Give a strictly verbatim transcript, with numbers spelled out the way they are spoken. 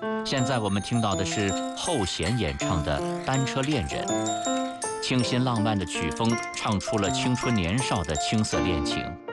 现在我们听到的是后弦演唱的《单车恋人》，清新浪漫的曲风唱出了青春年少的青涩恋情。